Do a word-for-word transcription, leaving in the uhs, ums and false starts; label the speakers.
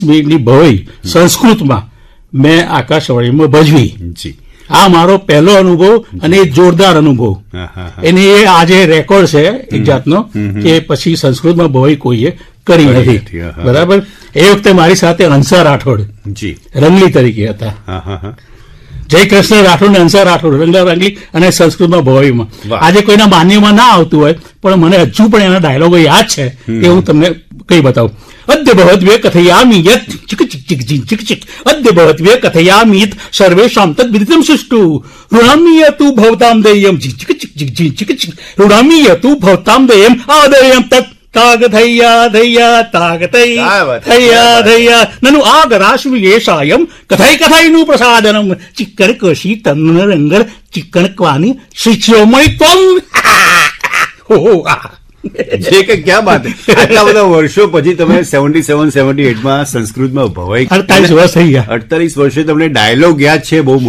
Speaker 1: ની ભવાઈ સંસ્કૃતમાં મેં આકાશવાણીમાં ભજવી.
Speaker 2: જી.
Speaker 1: આ મારો પહેલો અનુભવ અને જોરદાર અનુભવ. એની એ આજે રેકોર્ડ છે એક જાતનો કે પછી સંસ્કૃતમાં ભવાઈ કોઈએ કરી નથી. બરાબર. એ વખતે મારી સાથે હંસા રાઠોડ
Speaker 2: જી
Speaker 1: રંગલી તરીકે હતા. જય કૃષ્ણ રાઠોડ ને હંસા રાઠોડ રંગલા રંગલી અને સંસ્કૃતમાં ભવાઈમાં. આજે કોઈના માન્યમાં ના આવતું હોય પણ મને હજુ પણ એના ડાયલોગો યાદ છે એ હું તમને કઈ બતાવું. અદ્ય ભવદ્વે કથયામિ યત ચિક ચિક ચિક ચિક ચિક ચિક અદ્ય ભવદ્વે કથયામિ યત સર્વેષાં તદ વિદિતમ સુષ્ટુ ઋણામિ યતુ ભવતામ દેયમ ચિક ચિક ચિક ચિક ચિક ચિક ઋણામિ યતુ ભવતામ દેયમ આદયમ તત તાગ થૈયા ધૈયા તાગ થૈયા ધૈયા નનુ આગ રાશ્મિ યેષાયમ કથાઈ કથાઈનું પ્રસાદનમ ચિક્કણ કશી તન્ન રંગર ચિક્કણ ક્વાની શિષ્યોમય ત્વમ.
Speaker 2: જે કે ક્યાં બાત. આટલા બધા વર્ષો પછી તમે સેવન્ટી સેવન સેવન્ટી એટમાં સંસ્કૃતમાં ભવાઈ
Speaker 1: અડતાલીસ વર્ષ થઈ ગયા.
Speaker 2: અડતાલીસ વર્ષે તમને ડાયલોગ યાદ છે. બહુ